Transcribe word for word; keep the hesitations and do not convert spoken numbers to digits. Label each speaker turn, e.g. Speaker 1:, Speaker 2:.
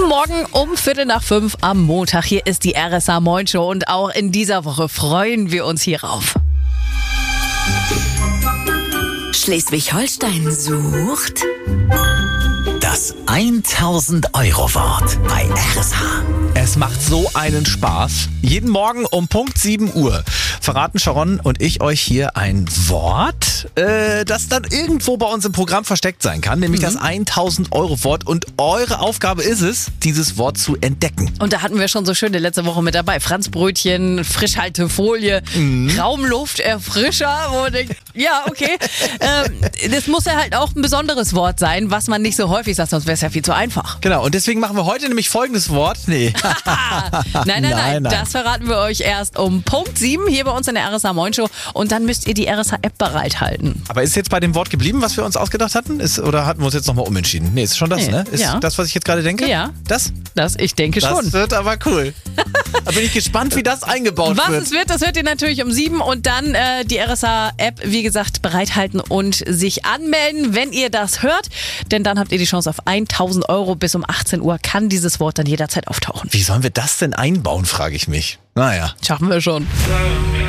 Speaker 1: Morgen um Viertel nach fünf am Montag. Hier ist die R S A Moin Show und auch in dieser Woche freuen wir uns hierauf.
Speaker 2: Schleswig-Holstein sucht
Speaker 3: Das tausend Euro Wort bei R S H.
Speaker 4: Es macht so einen Spaß. Jeden Morgen um Punkt sieben Uhr verraten Sharon und ich euch hier ein Wort, äh, das dann irgendwo bei uns im Programm versteckt sein kann, nämlich mhm. das tausend Euro Wort. Und eure Aufgabe ist es, dieses Wort zu entdecken.
Speaker 1: Und da hatten wir schon so schöne letzte Woche mit dabei. Franzbrötchen, Frischhaltefolie, mhm. Raumlufterfrischer. Wo man denkt, ja, okay. ähm, das muss ja halt auch ein besonderes Wort sein, was man nicht so häufig sagt, sonst wäre es ja viel zu einfach.
Speaker 4: Genau, und deswegen machen wir heute nämlich folgendes Wort. Nee.
Speaker 1: nein, nein, nein, nein, nein. Das verraten wir euch erst um Punkt sieben hier bei uns in der R S A Moin Show. Und dann müsst ihr die R S A App bereithalten.
Speaker 4: Aber ist jetzt bei dem Wort geblieben, was wir uns ausgedacht hatten? Ist, oder hatten wir uns jetzt nochmal umentschieden? Nee, ist schon das, nee, ne? Ist
Speaker 1: ja.
Speaker 4: das, was ich jetzt gerade denke?
Speaker 1: Ja.
Speaker 4: Das?
Speaker 1: Das, ich denke
Speaker 4: das
Speaker 1: schon.
Speaker 4: Das wird aber cool. Da bin ich gespannt, wie das eingebaut
Speaker 1: was
Speaker 4: wird.
Speaker 1: Was es wird, das hört ihr natürlich um sieben. Und dann äh, die R S A App, wie gesagt, bereithalten und sich anmelden, wenn ihr das hört. Denn dann habt ihr die Chance auf tausend Euro. Bis um achtzehn Uhr kann dieses Wort dann jederzeit auftauchen.
Speaker 4: Wie sollen wir das denn einbauen, frage ich mich. Naja.
Speaker 1: Schaffen wir schon.